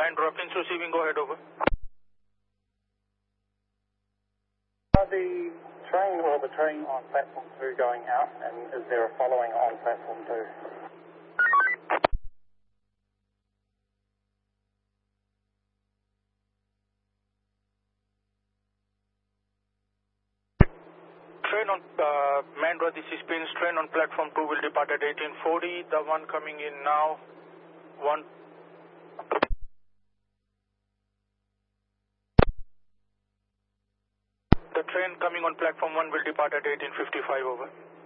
Mahindra, Prince receiving, go ahead, over. The train or the train on platform 2 going out, and is there a following on platform 2? Train on Mahindra, this is Prince. Train on platform 2 will depart at 1840. The one coming in now, The train coming on platform 1 will depart at 1855, over.